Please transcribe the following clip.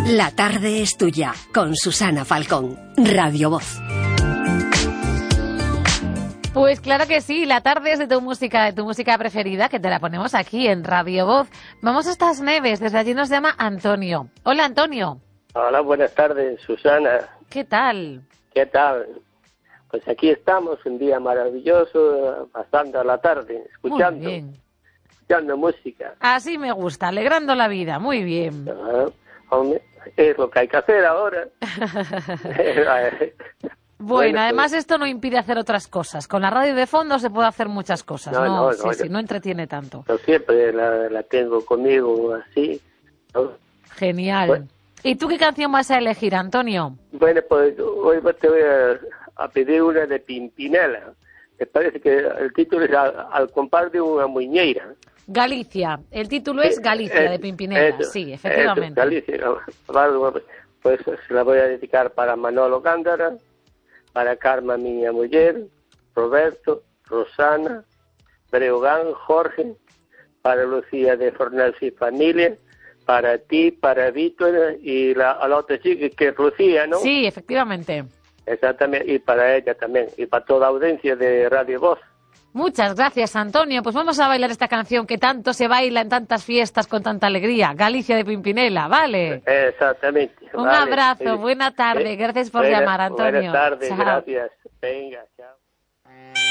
La tarde es tuya, con Susana Falcón, Radio Voz. Pues claro que sí, la tarde es de tu música preferida, que te la ponemos aquí en Radio Voz. Vamos a estas Neves, desde allí nos llama Antonio. Hola, Antonio. Hola, buenas tardes, Susana. ¿Qué tal? ¿Qué tal? Pues aquí estamos, un día maravilloso, pasando la tarde, escuchando música. Así me gusta, alegrando la vida, muy bien. Hombre, es lo que hay que hacer ahora. Bueno, además esto no impide hacer otras cosas. Con la radio de fondo se puede hacer muchas cosas, no entretiene tanto. Yo siempre la tengo conmigo así, ¿no? Genial. Bueno. ¿Y tú qué canción vas a elegir, Antonio? Bueno, pues hoy te voy a pedir una de Pimpinela. Me parece que el título es Al compás de una muñeira. Galicia. El título es Galicia, de Pimpinela. Sí, efectivamente. Galicia. Pues se la voy a dedicar para Manolo Gándara, para Carma, miña muller, Roberto, Rosana, Breogán, Jorge, para Lucía de Fornals y familia, para ti, para Víctor y a la otra chica que es Lucía, ¿no? Sí, efectivamente. Exactamente, y para ella también, y para toda la audiencia de Radio Voz. Muchas gracias, Antonio. Pues vamos a bailar esta canción que tanto se baila en tantas fiestas con tanta alegría. Galicia de Pimpinela, ¿vale? Exactamente. Un abrazo, buena tarde. Gracias por llamar, Antonio. Buenas tardes, chao. Gracias. Venga, chao.